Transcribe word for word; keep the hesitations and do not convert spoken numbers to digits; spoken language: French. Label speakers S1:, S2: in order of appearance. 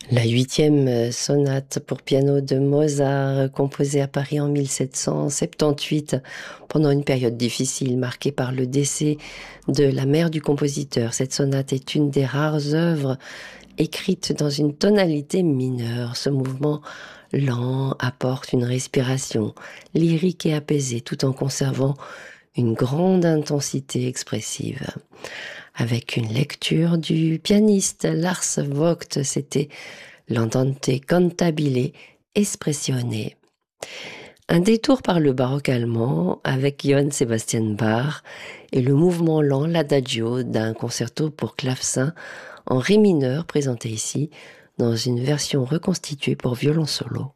S1: La huitième sonate pour piano de Mozart, composée à Paris en mille sept cent soixante-dix-huit, pendant une période difficile marquée par le décès de la mère du compositeur. Cette sonate est une des rares œuvres écrites dans une tonalité mineure. Ce mouvement lent apporte une respiration lyrique et apaisée, tout en conservant une grande intensité expressive. Avec une lecture du pianiste Lars Vogt, c'était l'Andante cantabile espressione. Un détour par le baroque allemand avec Johann Sebastian Bach et le mouvement lent, l'adagio d'un concerto pour clavecin en ré mineur présenté ici dans une version reconstituée pour violon solo.